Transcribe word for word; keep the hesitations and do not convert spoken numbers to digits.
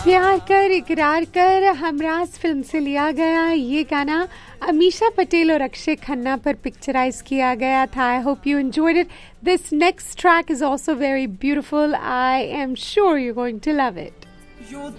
प्यार कर इकरार कर हमराज फिल्म से लिया गया ये गाना अमीषा पटेल और अक्षय खन्ना पर पिक्चराइज किया गया था. I hope you enjoyed it. This next track is also very beautiful. I am sure you going to love it. You're